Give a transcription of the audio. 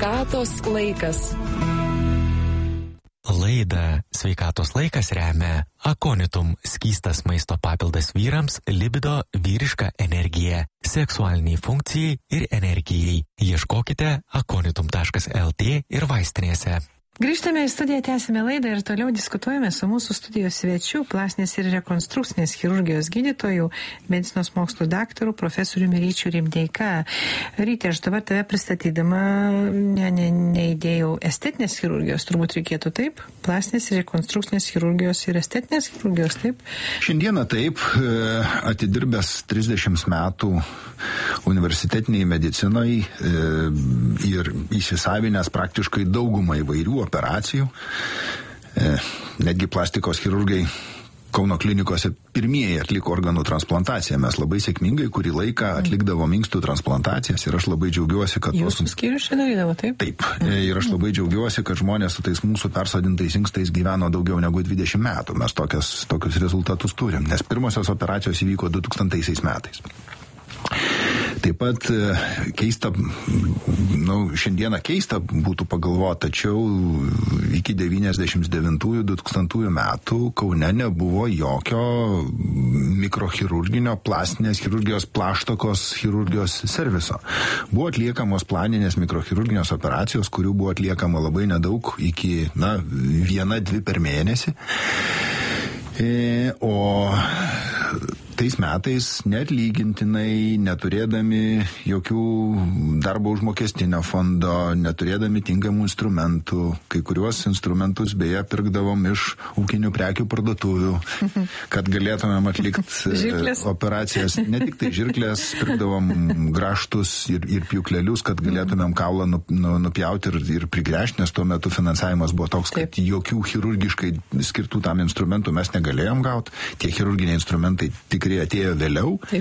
Sveikatos laikas. Laidą Sveikatos laikas remia Akonitum – skystas maisto papildas vyrams, libido, vyriška energija, seksualiniai funkcijai ir energijai. Ieškokite akonitum.lt ir vaistinėse. Grįžtame į studiją, tęsime laidą ir toliau diskutuojame su mūsų studijos svečiu, plastinės ir rekonstrukcinės chirurgijos gydytojų, medicinos mokslų daktaru, profesoriumi Ryčiu Rimdeika. Ryti, aš dabar tave pristatydama neįdėjau estetinės chirurgijos, turbūt reikėtų taip? Plastinės ir rekonstrukcinės chirurgijos ir estetinės chirurgijos, taip? Šiandieną taip, atidirbęs 30 metų universitetiniai medicinai ir įsisavinęs praktiškai daugumą įvairių operacijų. Netgi plastikos chirurgai Kauno klinikose pirmieji atliko organų transplantaciją. Mes labai sėkmingai kurį laiką atlikdavom inkstų transplantacijas ir aš labai džiaugiuosi, kad... Jūsų skyrius čia darydavo, taip? Taip. Ir aš labai džiaugiuosi, kad žmonės su tais mūsų persodintais inkstais gyveno daugiau negu 20 metų. Mes tokius rezultatus turim, nes pirmosios operacijos įvyko 2000 metais. Taip pat keista, šiandieną keista būtų pagalvoti, tačiau iki 99-2000 metų Kaune nebuvo jokio mikrochirurginio, plastinės chirurgijos, plaštakos chirurgijos serviso. Buvo atliekamos planinės mikrochirurginės operacijos, kurių buvo atliekama labai nedaug, iki 1-2 per mėnesį. O tais metais neatlygintinai, neturėdami jokių darbo užmokestinio fondo, neturėdami tinkamų instrumentų, kai kuriuos instrumentus beje pirkdavom iš ūkinių prekių parduotuvių, kad galėtumėm atlikti operacijas. Ne tik tai žirklės, pirkdavom grąžtus ir pjūklelius, kad galėtumėm kaulą nupjauti ir prigręžti, nes tuo metu finansavimas buvo toks, kad jokių chirurgiškai skirtų tam instrumentų mes negalėjom gauti. Tie chirurginiai instrumentai tikrai atėjo vėliau.